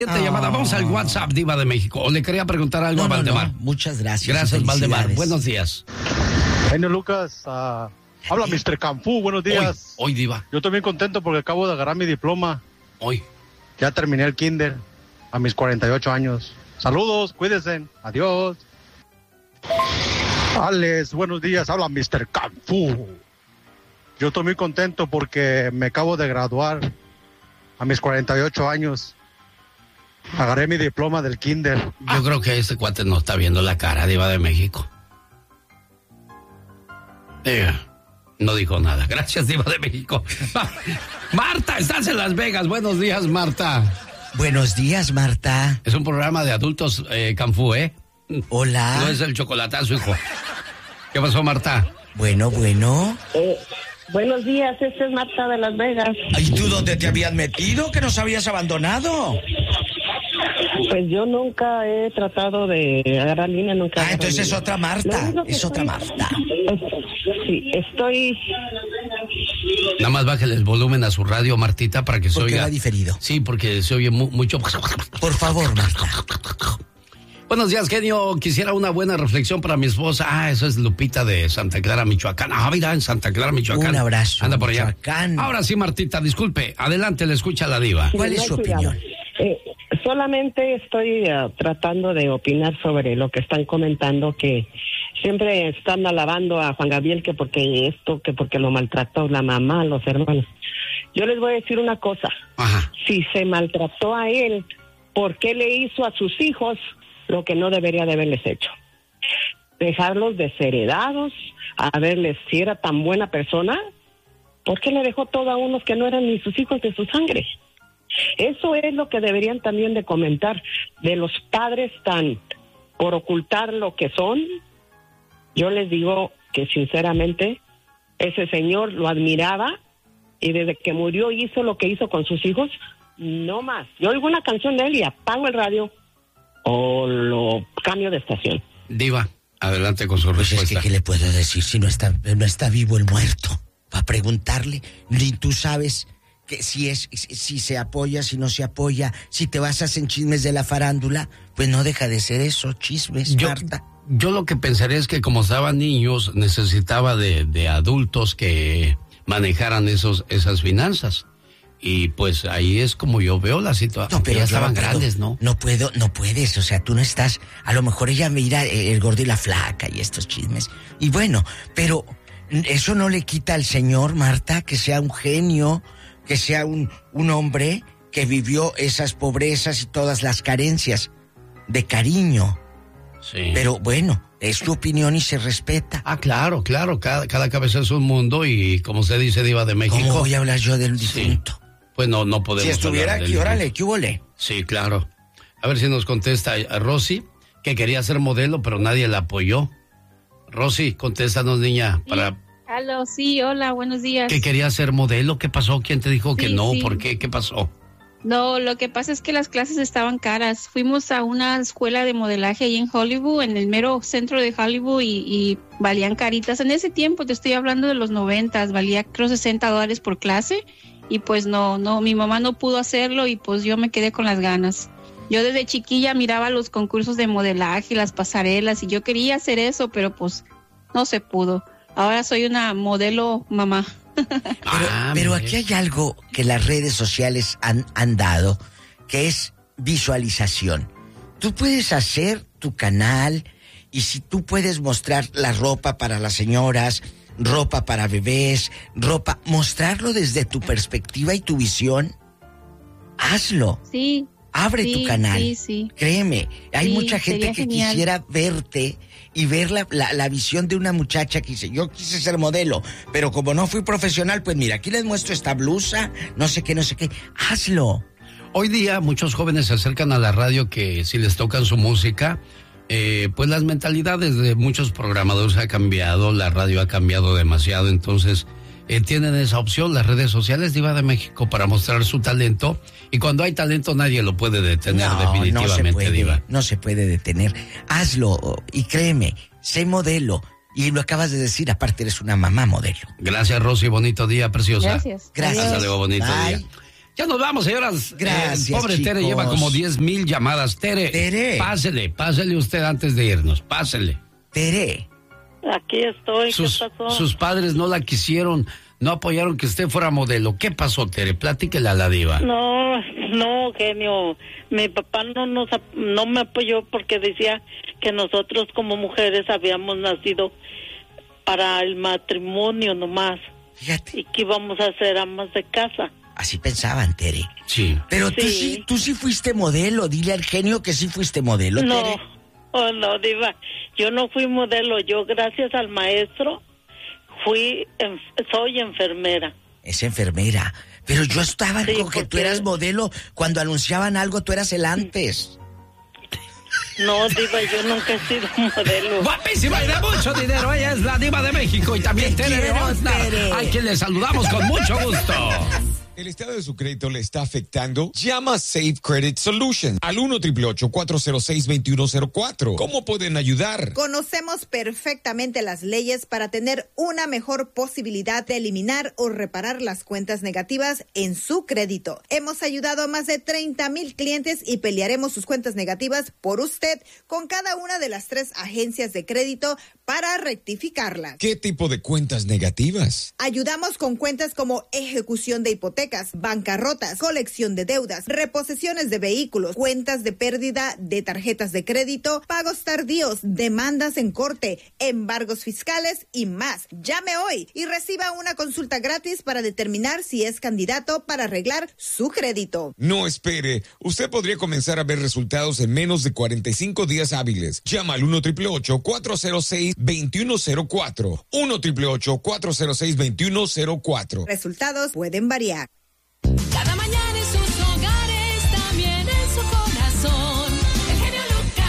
Llamada. Vamos al WhatsApp, Diva de México. ¿O le quería preguntar algo a Valdemar? No, muchas gracias. Gracias, Valdemar. Buenos días. Genio Lucas, habla Mr. Canfú, buenos días. Hoy, Diva. Yo estoy bien contento porque acabo de agarrar mi diploma. Hoy. Ya terminé el kinder a mis 48 años. Saludos, cuídense. Adiós. Alex, buenos días. Habla Mr. Canfú. Yo estoy muy contento porque me acabo de graduar a mis 48 años. Agarré mi diploma del kinder. Yo creo que este cuate no está viendo la cara, Diva de México. No dijo nada. Gracias, Diva de México. Marta, estás en Las Vegas. Buenos días, Marta. Buenos días, Marta. Es un programa de adultos, Canfú, ¿eh? Hola. No es el chocolatazo, hijo. ¿Qué pasó, Marta? Bueno. Buenos días, esta es Marta de Las Vegas. ¿Y tú dónde te habías metido? ¿Que nos habías abandonado? Pues yo nunca he tratado de agarrar línea, nunca. Entonces es otra Marta, otra Marta. Sí, estoy... Nada más bájale el volumen a su radio, Martita, para que se oiga. Porque va diferido. Sí, porque se oye mucho. Por favor, Marta. Buenos días, genio. Quisiera una buena reflexión para mi esposa. Eso es Lupita de Santa Clara, Michoacán. Mira, en Santa Clara, Michoacán. Un abrazo. Anda por allá. Michoacán. Ahora sí, Martita, disculpe. Adelante, le escucha la Diva. ¿Cuál es su opinión? Solamente estoy tratando de opinar sobre lo que están comentando, que siempre están alabando a Juan Gabriel que porque lo maltrató la mamá, los hermanos. Yo les voy a decir una cosa. Ajá. Si se maltrató a él, ¿por qué le hizo a sus hijos lo que no debería de haberles hecho? Dejarlos desheredados, a verles si era tan buena persona. ¿Por qué le dejó todo a unos que no eran ni sus hijos de su sangre? Eso es lo que deberían también de comentar de los padres tan por ocultar lo que son. Yo les digo que sinceramente ese señor lo admiraba y desde que murió hizo lo que hizo con sus hijos, no más. Yo oigo una canción de él y apago el radio o lo cambio de estación. Diva, adelante con su respuesta. Pues es que, ¿qué le puedo decir si no está vivo el muerto? Para preguntarle, ni tú sabes que si se apoya, si no se apoya, si te basas en chismes de la farándula, pues no deja de ser eso, chismes, Marta. Yo lo que pensaría es que como estaban niños, necesitaba de adultos que manejaran esas finanzas. Y pues ahí es como yo veo la situación. No, pero ya estaban grandes, ¿no? No puedes, o sea, tú no estás, a lo mejor ella mira el gordo y la flaca y estos chismes. Y bueno, pero eso no le quita al señor, Marta, que sea un genio, que sea un hombre que vivió esas pobrezas y todas las carencias de cariño. Sí. Pero bueno, es tu opinión y se respeta. Claro, cada cabeza es un mundo y como se dice, Diva de México. ¿Cómo voy a hablar yo del difunto? Sí. Pues no podemos. Si estuviera aquí, órale, ¿qué hubole? Sí, claro. A ver si nos contesta a Rosy, que quería ser modelo, pero nadie la apoyó. Rosy, contéstanos, niña, para... Aló, sí, hola, buenos días. ¿Que quería ser modelo? ¿Qué pasó? ¿Quién te dijo que no? Sí. ¿Por qué? ¿Qué pasó? No, lo que pasa es que las clases estaban caras. Fuimos a una escuela de modelaje ahí en Hollywood, en el mero centro de Hollywood, y valían caritas. En ese tiempo, te estoy hablando de los 90, valía creo $60 por clase, y pues no, mi mamá no pudo hacerlo y pues yo me quedé con las ganas. Yo desde chiquilla miraba los concursos de modelaje, las pasarelas, y yo quería hacer eso, pero pues no se pudo. Ahora soy una modelo mamá. Pero aquí hay algo que las redes sociales han dado, que es visualización. Tú puedes hacer tu canal y si tú puedes mostrar la ropa para las señoras, ropa para bebés, mostrarlo desde tu perspectiva y tu visión, hazlo. Sí. Abre tu canal. Sí. Créeme, hay mucha gente que genial. quisiera verte y ver la visión de una muchacha que dice, yo quise ser modelo, pero como no fui profesional, pues mira, aquí les muestro esta blusa, no sé qué. Hazlo. Hoy día muchos jóvenes se acercan a la radio que si les tocan su música, pues las mentalidades de muchos programadores ha cambiado, la radio ha cambiado demasiado, entonces tienen esa opción, las redes sociales, Diva de México, para mostrar su talento. Y cuando hay talento nadie lo puede detener, definitivamente, Diva. No se puede detener. Hazlo y créeme, sé modelo. Y lo acabas de decir, aparte eres una mamá modelo. Gracias, Rosy, bonito día, preciosa. Gracias. Hasta luego, bonito día. Ya nos vamos, señoras. Gracias, pobre chicos. Tere lleva como 10,000 llamadas. Tere, pásele usted antes de irnos, pásele. Tere. Aquí estoy, ¿qué pasó? Sus padres no la quisieron, no apoyaron que usted fuera modelo. ¿Qué pasó, Tere? Platíquele a la diva. No, genio. Mi papá no me apoyó porque decía que nosotros como mujeres habíamos nacido para el matrimonio nomás. Fíjate. Y que íbamos a ser amas de casa. Así pensaban, Tere. Sí. Pero Sí. tú sí fuiste modelo. Dile al genio que sí fuiste modelo, No, Tere. no, diva. Yo no fui modelo. Yo, gracias al maestro, soy enfermera. Es enfermera. Pero yo estaba Sí, con que tú eras modelo. Cuando anunciaban algo, tú eras el antes. No, diva, yo nunca he sido modelo. Guapísima y de mucho dinero. Ella es la diva de México y también Te Tere quiero, Osnar, Tere. a quien le saludamos con mucho gusto. ¿El estado de su crédito le está afectando? Llama a Safe Credit Solutions al 1-888-406-2104. ¿Cómo pueden ayudar? Conocemos perfectamente las leyes para tener una mejor posibilidad de eliminar o reparar las cuentas negativas en su crédito. Hemos ayudado a más de 30,000 clientes y pelearemos sus cuentas negativas por usted con cada una de las 3 agencias de crédito para rectificarlas. ¿Qué tipo de cuentas negativas? Ayudamos con cuentas como ejecución de hipotecas, bancarrotas, colección de deudas, reposesiones de vehículos, cuentas de pérdida de tarjetas de crédito, pagos tardíos, demandas en corte, embargos fiscales y más. Llame hoy y reciba una consulta gratis para determinar si es candidato para arreglar su crédito. No espere. Usted podría comenzar a ver resultados en menos de 45 días hábiles. Llama al 1-888-406-2104. 1-888-406-2104. Resultados pueden variar. Cada mañana en sus hogares, también en su corazón. El genio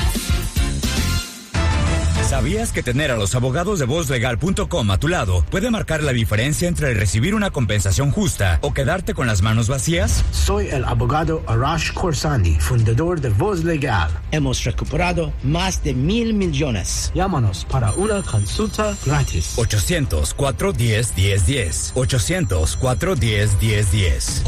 Lucas. ¿Sabías que tener a los abogados de vozlegal.com a tu lado puede marcar la diferencia entre recibir una compensación justa o quedarte con las manos vacías? Soy el abogado Arash Khorsandi, fundador de Voz Legal. Hemos recuperado más de 1,000 millones. Llámanos para una consulta gratis. 800-410-1010. 800-410-1010.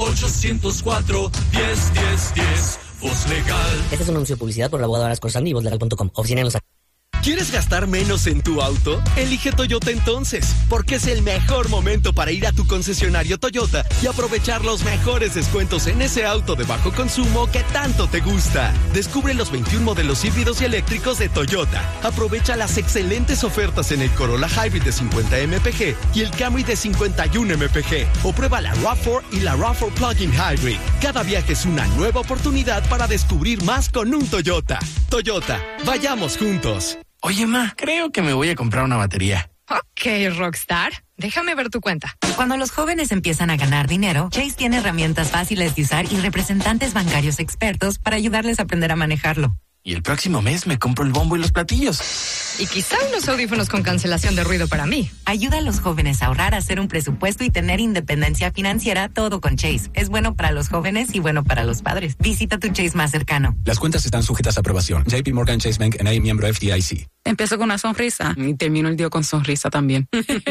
800-410-1010. Voz Legal. Este es un anuncio de publicidad por el abogado Arash Khorsandi y vozlegal.com. Oficina en Los Ángeles. ¿Quieres gastar menos en tu auto? Elige Toyota entonces, porque es el mejor momento para ir a tu concesionario Toyota y aprovechar los mejores descuentos en ese auto de bajo consumo que tanto te gusta. Descubre los 21 modelos híbridos y eléctricos de Toyota. Aprovecha las excelentes ofertas en el Corolla Hybrid de 50 mpg y el Camry de 51 mpg. O prueba la RAV4 y la RAV4 Plug-in Hybrid. Cada viaje es una nueva oportunidad para descubrir más con un Toyota. Toyota, vayamos juntos. Oye, ma, creo que me voy a comprar una batería. Ok, Rockstar. Déjame ver tu cuenta. Cuando los jóvenes empiezan a ganar dinero, Chase tiene herramientas fáciles de usar y representantes bancarios expertos para ayudarles a aprender a manejarlo. Y el próximo mes me compro el bombo y los platillos. Y quizá unos audífonos con cancelación de ruido para mí. Ayuda a los jóvenes a ahorrar, a hacer un presupuesto y tener independencia financiera, todo con Chase. Es bueno para los jóvenes y bueno para los padres. Visita tu Chase más cercano. Las cuentas están sujetas a aprobación. JP Morgan Chase Bank N.A., miembro FDIC. Empiezo con una sonrisa y termino el día con sonrisa también.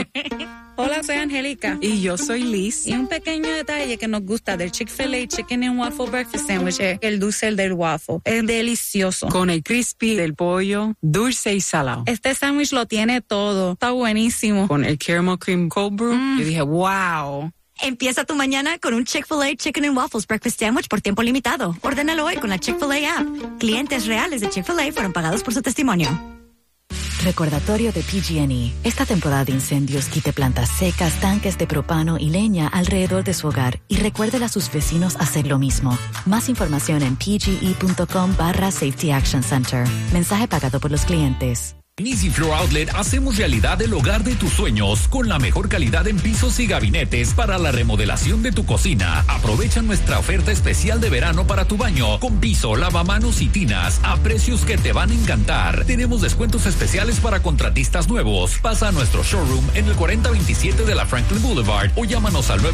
Hola, soy Angélica. Y yo soy Liz. Y un pequeño detalle que nos gusta del Chick-fil-A Chicken and Waffle Breakfast Sandwich es el dulce del waffle. Es delicioso. Con el crispy del pollo, dulce y salado. Este sándwich lo tiene todo. Está buenísimo. Con el caramel cream cold brew, yo dije, wow. Empieza tu mañana con un Chick-fil-A Chicken and Waffles Breakfast Sandwich por tiempo limitado. Ordénalo hoy con la Chick-fil-A app. Clientes reales de Chick-fil-A fueron pagados por su testimonio. Recordatorio de PG&E. Esta temporada de incendios quite plantas secas, tanques de propano y leña alrededor de su hogar y recuérdele a sus vecinos hacer lo mismo. Más información en pge.com/Safety Action Center. Mensaje pagado por los clientes. En Easy Floor Outlet hacemos realidad el hogar de tus sueños con la mejor calidad en pisos y gabinetes para la remodelación de tu cocina. Aprovecha nuestra oferta especial de verano para tu baño con piso, lavamanos y tinas a precios que te van a encantar. Tenemos descuentos especiales para contratistas nuevos. Pasa a nuestro showroom en el 4027 de la Franklin Boulevard o llámanos al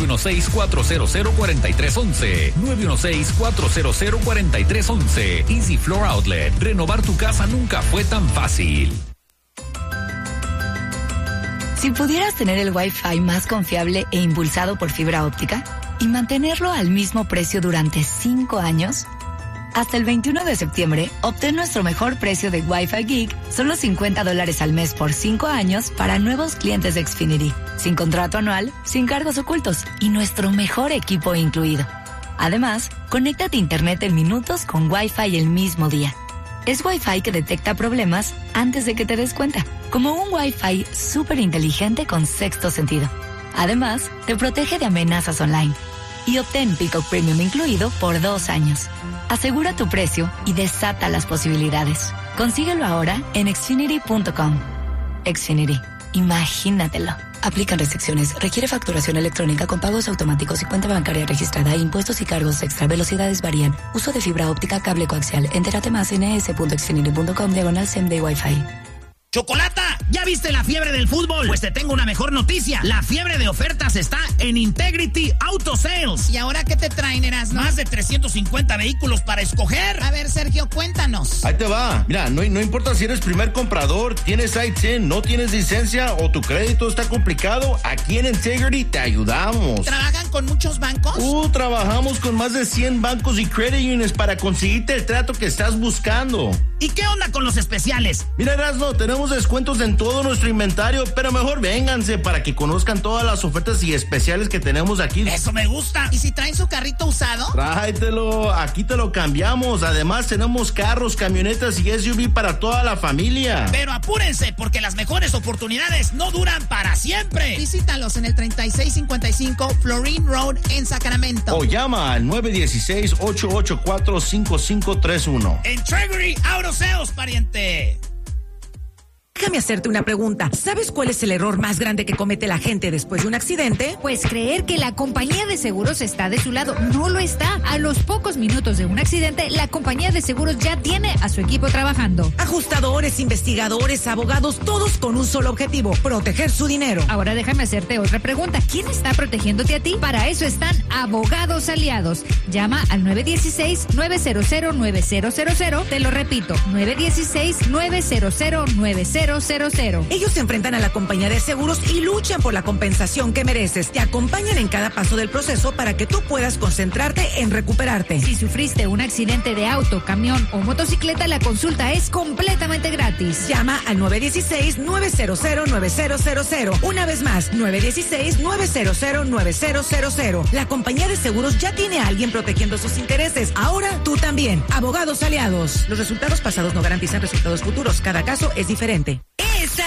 916-400-4311. 916-400-4311. Easy Floor Outlet. Renovar tu casa nunca fue tan fácil. Si pudieras tener el Wi-Fi más confiable e impulsado por fibra óptica, y mantenerlo al mismo precio durante 5 años? Hasta el 21 de septiembre, obtén nuestro mejor precio de Wi-Fi Geek, solo $50 al mes por 5 años para nuevos clientes de Xfinity, sin contrato anual, sin cargos ocultos y nuestro mejor equipo incluido. Además, conéctate a Internet en minutos con Wi-Fi el mismo día. Es Wi-Fi que detecta problemas antes de que te des cuenta, como un Wi-Fi súper inteligente con sexto sentido. Además, te protege de amenazas online. Y obtén Peacock Premium incluido por 2 años. Asegura tu precio y desata las posibilidades. Consíguelo ahora en Xfinity.com. Xfinity. Imagínatelo. Aplican restricciones. Requiere facturación electrónica con pagos automáticos y cuenta bancaria registrada. Impuestos y cargos extra. Velocidades varían. Uso de fibra óptica, cable coaxial. Entérate más en es.xfinity.com/SEMD Wi-Fi. ¡Chocolata! ¿Ya viste la fiebre del fútbol? Pues te tengo una mejor noticia. La fiebre de ofertas está en Integrity Auto Sales. ¿Y ahora qué te traen, Erasmo? Más de 350 vehículos para escoger. A ver, Sergio, cuéntanos. Ahí te va. Mira, no importa si eres primer comprador, tienes ITIN, no tienes licencia o tu crédito está complicado, aquí en Integrity te ayudamos. ¿Trabajan con muchos bancos? Trabajamos con más de 100 bancos y credit unions para conseguirte el trato que estás buscando. ¿Y qué onda con los especiales? Mira, Erasmo, tenemos descuentos en todo nuestro inventario, pero mejor vénganse para que conozcan todas las ofertas y especiales que tenemos aquí. ¡Eso me gusta! ¿Y si traen su carrito usado? Tráetelo, aquí te lo cambiamos. Además, tenemos carros, camionetas y SUV para toda la familia. Pero apúrense, porque las mejores oportunidades no duran para siempre. Visítalos en el 3655 Florine Road en Sacramento. O llama al 916-884-5531. Integrity Auto Sales, pariente. Déjame hacerte una pregunta. ¿Sabes cuál es el error más grande que comete la gente después de un accidente? Pues creer que la compañía de seguros está de su lado. No lo está. A los pocos minutos de un accidente, la compañía de seguros ya tiene a su equipo trabajando. Ajustadores, investigadores, abogados, todos con un solo objetivo: proteger su dinero. Ahora déjame hacerte otra pregunta. ¿Quién está protegiéndote a ti? Para eso están Abogados Aliados. Llama al 916-900-9000. Te lo repito, 916-900-9000. Ellos se enfrentan a la compañía de seguros y luchan por la compensación que mereces. Te acompañan en cada paso del proceso para que tú puedas concentrarte en recuperarte. Si sufriste un accidente de auto, camión o motocicleta, la consulta es completamente gratis. Llama al 916-900-9000. Una vez más, 916-900-9000. La compañía de seguros ya tiene a alguien protegiendo sus intereses. Ahora tú también. Abogados Aliados. Los resultados pasados no garantizan resultados futuros. Cada caso es diferente.